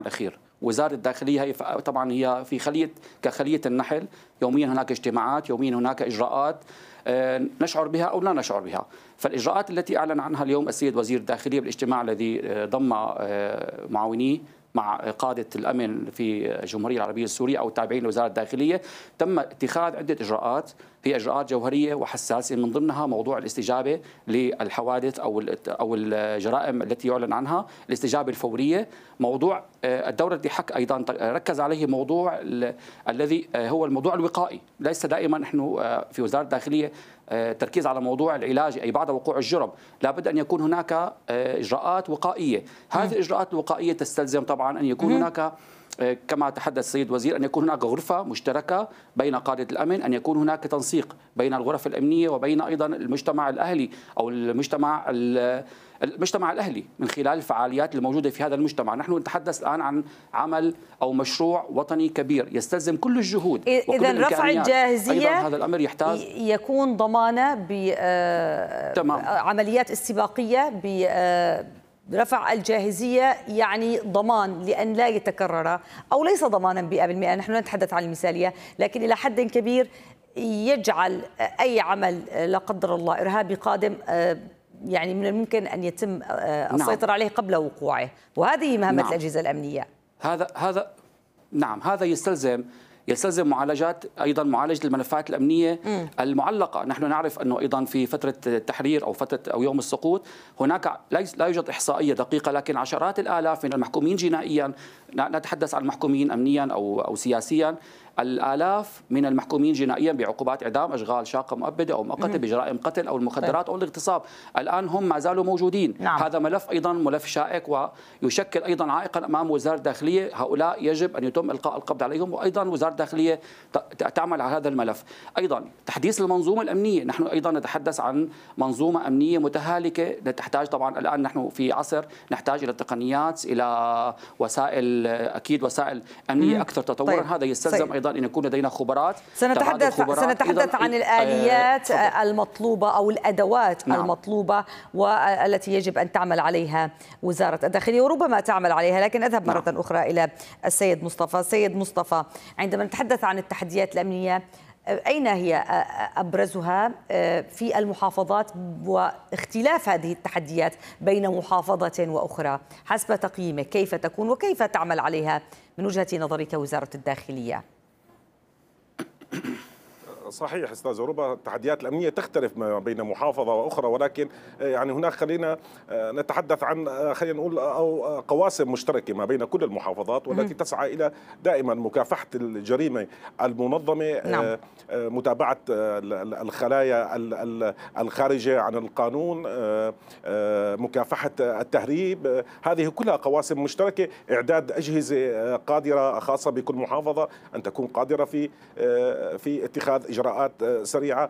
الأخير. وزارة الداخلية هي طبعا هي في كخلية النحل، يوميا هناك اجتماعات، يوميا هناك إجراءات نشعر بها أو لا نشعر بها. فالإجراءات التي أعلن عنها اليوم السيد وزير الداخلية بالاجتماع الذي ضم معاونيه مع قادة الأمن في الجمهورية العربية السورية أو التابعين لوزارة الداخلية، تم اتخاذ عدة إجراءات، هي إجراءات جوهرية وحساسة، من ضمنها موضوع الاستجابة للحوادث أو الجرائم التي يعلن عنها، الاستجابة الفورية. موضوع الدورة اللي أيضا ركز عليه موضوع الذي هو الموضوع الوقائي. ليس دائما نحن في وزارة الداخلية تركيز على موضوع العلاج أي بعد وقوع الجرم، لابد أن يكون هناك إجراءات وقائية. هذه الإجراءات الوقائية تستلزم طبعا أن يكون هناك، كما تحدث السيد الوزير، أن يكون هناك غرفة مشتركة بين قادة الأمن، أن يكون هناك تنسيق بين الغرف الأمنية وبين أيضا المجتمع الأهلي أو المجتمع الأهلي من خلال الفعاليات الموجودة في هذا المجتمع. نحن نتحدث الآن عن عمل أو مشروع وطني كبير يستلزم كل الجهود وكل إذن رفع الجاهزية أيضا هذا الأمر يحتاج يكون ضمانة بعمليات استباقية برفع الجاهزية، يعني ضمان لأن لا يتكرر، أو ليس ضمانا 100%، نحن نتحدث عن المثالية، لكن إلى حد كبير يجعل أي عمل لا قدر الله إرهابي قادم يعني من الممكن أن يتم السيطرة عليه قبل وقوعه، وهذه مهمة الأجهزة الأمنية. هذا يستلزم معالجات، أيضا معالجة الملفات الأمنية المعلقة. نحن نعرف أنه أيضا في فترة التحرير أو فترة أو يوم السقوط هناك لا يوجد إحصائية دقيقة، لكن عشرات الآلاف من المحكومين جنائيا، نتحدث عن المحكومين أمنيا أو سياسيا، الآلاف من المحكومين جنائيا بعقوبات إعدام، أشغال شاقة مؤبدة أو مؤقتة، بجرائم قتل أو المخدرات أو الاغتصاب، الآن هم ما زالوا موجودين. هذا ملف أيضا ملف شائك ويشكل أيضا عائقا أمام وزارة الداخلية. هؤلاء يجب أن يتم إلقاء القبض عليهم، وأيضا وزارة الداخلية تعمل على هذا الملف. أيضا تحديث المنظومة الأمنية، نحن أيضا نتحدث عن منظومة أمنية متهالكة، تحتاج طبعا الآن نحن في عصر نحتاج إلى تقنيات، إلى وسائل، أكيد وسائل أمنية أكثر تطورا. هذا يستلزم أيضا أن يكون لدينا خبرات. سنتحدث عن الآليات المطلوبة أو الأدوات المطلوبة والتي يجب أن تعمل عليها وزارة الداخلية، وربما تعمل عليها. لكن أذهب مرة أخرى إلى السيد مصطفى. سيد مصطفى، عندما نتحدث عن التحديات الأمنية، أين هي أبرزها في المحافظات، واختلاف هذه التحديات بين محافظة وأخرى حسب تقييمك كيف تكون وكيف تعمل عليها من وجهة نظرك وزارة الداخلية؟ صحيح استاذ ربا، التحديات الامنيه تختلف ما بين محافظه واخرى، ولكن يعني هناك خلينا نتحدث عن خلينا نقول او قواسم مشتركه ما بين كل المحافظات، والتي تسعى الى دائما مكافحه الجريمه المنظمه، متابعه الخلايا الخارجه عن القانون، مكافحه التهريب. هذه كلها قواسم مشتركه. اعداد اجهزه قادره خاصه بكل محافظه ان تكون قادره في اتخاذ إجراءات سريعة،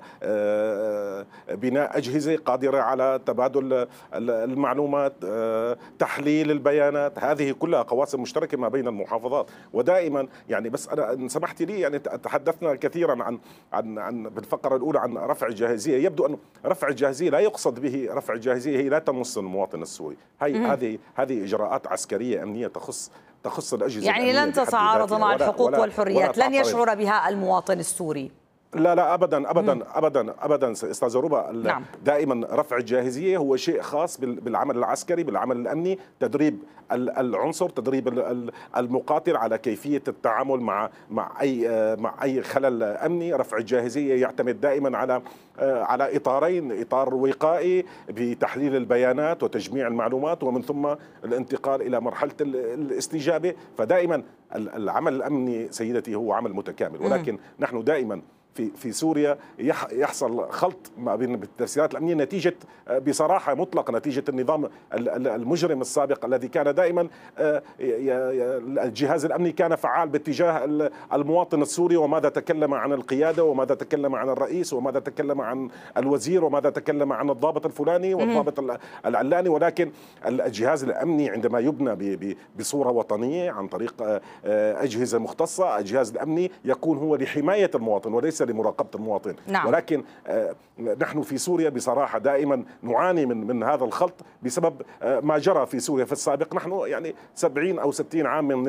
بناء أجهزة قادرة على تبادل المعلومات، تحليل البيانات. هذه كلها قواسم مشتركة ما بين المحافظات. ودائما يعني بس أنا إن سمحتي لي، يعني تحدثنا كثيرا عن بالفقرة الأولى عن رفع الجاهزية. يبدو أن رفع الجاهزية لا يقصد به رفع الجاهزية، هي لا تمس المواطن السوري. هذه إجراءات عسكرية أمنية تخص الأجهزة، يعني لن تتعارض مع الحقوق والحريات، لن يشعر بها المواطن السوري. لا ابدا استاذ ربا. دائما رفع الجاهزيه هو شيء خاص بالعمل العسكري، بالعمل الامني، تدريب العنصر، تدريب المقاتل على كيفيه التعامل مع اي خلل امني. رفع الجاهزيه يعتمد دائما على اطارين: اطار وقائي بتحليل البيانات وتجميع المعلومات، ومن ثم الانتقال الى مرحله الاستجابه. فدائما العمل الامني سيدتي هو عمل متكامل، ولكن نحن دائما في سوريا يحصل خلط ما بين التفسيرات الأمنية نتيجة بصراحة مطلقة نتيجة النظام المجرم السابق الذي كان دائما الجهاز الأمني كان فعال باتجاه المواطن السوري، وماذا تكلم عن القيادة، وماذا تكلم عن الرئيس، وماذا تكلم عن الوزير، وماذا تكلم عن الضابط الفلاني والضابط العلاني. ولكن الجهاز الأمني عندما يبنى بصورة وطنية عن طريق أجهزة مختصة، الجهاز الأمني يكون هو لحماية المواطن وليس لمراقبة المواطن. ولكن نحن في سوريا بصراحة دائما نعاني من هذا الخلط بسبب ما جرى في سوريا في السابق. نحن يعني 70 أو 60 عام من